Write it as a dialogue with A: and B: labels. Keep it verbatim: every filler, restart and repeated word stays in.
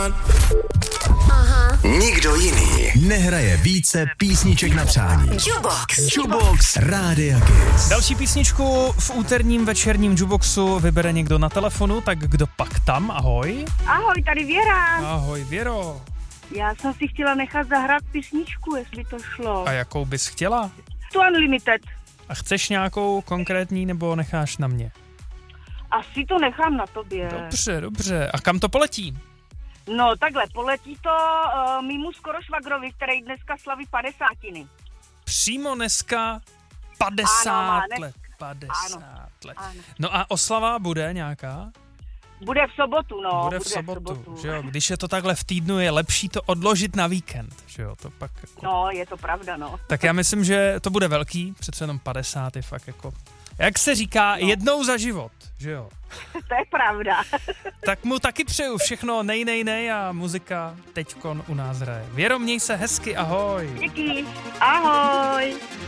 A: Aha.
B: Nikdo jiný nehraje více písniček na přání.
A: Jukebox.
B: Jukebox Rádia Kiss.
C: Další písničku v úterním večerním Jukeboxu vybere někdo na telefonu, tak kdo pak tam? Ahoj.
D: Ahoj, tady Věra.
C: Ahoj, Věro.
D: Já jsem si chtěla nechat zahrát písničku, jestli to šlo.
C: A jakou bys chtěla?
D: To Unlimited.
C: A chceš nějakou konkrétní, nebo necháš na mě?
D: Asi to nechám na tobě.
C: Dobře, dobře. A kam to poletí?
D: No takhle, poletí to uh, mýmu skoro švagrovi, který dneska slaví padesátiny.
C: Přímo dneska padesát
D: Ano, má dnes...
C: let. padesát
D: ano,
C: let.
D: Ano.
C: No a oslava bude nějaká?
D: Bude v sobotu, no.
C: Bude v sobotu, v sobotu. Že jo? Když je to takhle v týdnu, je lepší to odložit na víkend, že jo? To pak jako...
D: No, je to pravda, no.
C: Tak já myslím, že to bude velký, přece jenom padesát je fakt jako... Jak se říká, no. jednou za život, že jo?
D: To je pravda.
C: Tak mu taky přeju všechno nej, nej, nej a muzika teďkon u nás hraje. Věro, měj se hezky, ahoj.
D: Díky, ahoj.